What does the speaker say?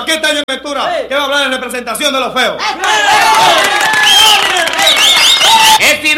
aquí está Doña Ventura, que va a hablar en representación de los feos.